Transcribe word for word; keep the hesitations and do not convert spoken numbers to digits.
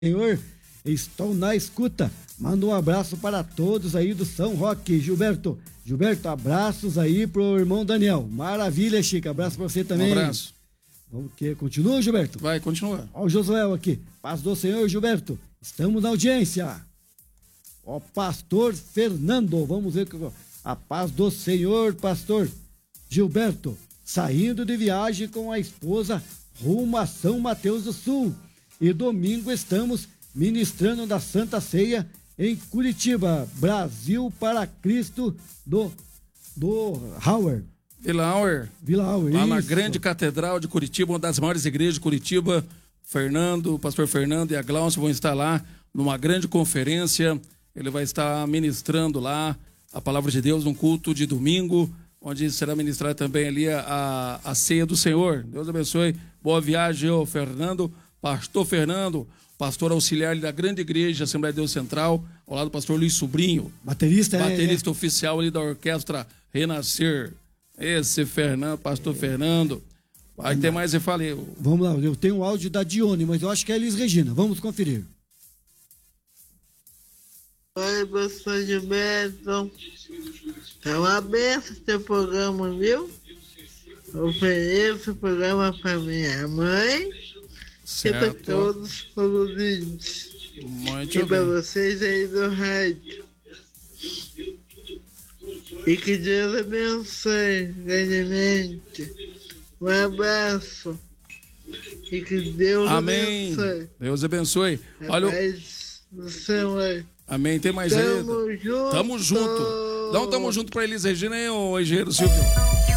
Senhor, estou na escuta. Manda um abraço para todos aí do São Roque. Gilberto, Gilberto, abraços aí pro irmão Daniel. Maravilha, Chico, abraço pra você também. Um abraço. Vamos que continua, Gilberto? Vai, continua. Ó o Josué aqui. Paz do Senhor, Gilberto. Estamos na audiência. Ó, pastor Fernando, vamos ver a paz do Senhor, pastor Gilberto, saindo de viagem com a esposa rumo a São Mateus do Sul. E domingo estamos ministrando da Santa Ceia em Curitiba, Brasil para Cristo do, do Hauer. Vila Hauer. Vila Hauer, Lá isso. na grande catedral de Curitiba, uma das maiores igrejas de Curitiba. Fernando, o pastor Fernando e a Glaucia vão estar lá numa grande conferência. Ele vai estar ministrando lá a palavra de Deus num culto de domingo, onde será ministrada também ali a, a ceia do Senhor. Deus abençoe. Boa viagem, ô Fernando. Pastor Fernando, pastor auxiliar da grande igreja Assembleia de Deus Central, ao lado do pastor Luiz Sobrinho. Baterista, Baterista é, é. oficial ali da orquestra Renascer. Esse Fernando, pastor Fernando. Aí tem mais, eu falei. Vamos lá, eu tenho um áudio da Dione, mas eu acho que é a Elis Regina. Vamos conferir. Oi, pastor Gilberto. É uma benção esse programa, viu? Eu ofereço o programa para minha mãe Certo. e para todos os ouvintes. Muito e para bem. vocês aí do rádio. E que Deus abençoe grandemente. Um abraço. E que Deus Amém. abençoe. Deus abençoe. Olha, o- Paz do Senhor. amém. Tem mais aí? Tamo junto. Tamo junto. Dá um tamo junto pra Elis Regina e o engenheiro Silvio.